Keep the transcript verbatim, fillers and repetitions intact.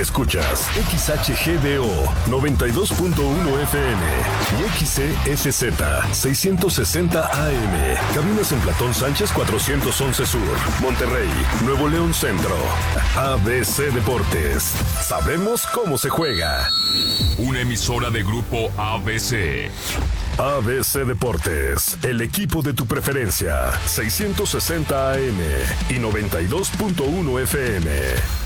Escuchas X H G D O noventa y dos punto uno F M y X C S Z seiscientos sesenta A M. Cabinas en Platón Sánchez cuatrocientos once Sur, Monterrey, Nuevo León Centro. A B C Deportes. Sabemos cómo se juega. Una emisora de Grupo A B C. A B C Deportes, el equipo de tu preferencia. seiscientos sesenta A M y noventa y dos punto uno F M.